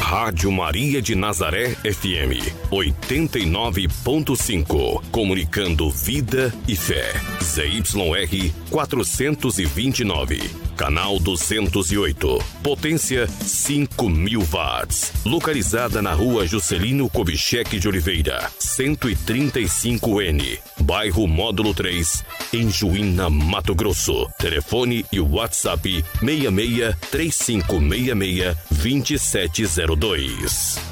Rádio Maria de Nazaré FM 89.5. Comunicando vida e fé. ZYR 429. Canal 208. Potência 5.000 watts. Localizada na rua Juscelino Kubitschek de Oliveira, 135N. Bairro Módulo 3, em Juína, Mato Grosso. Telefone e WhatsApp 66 3566 2702.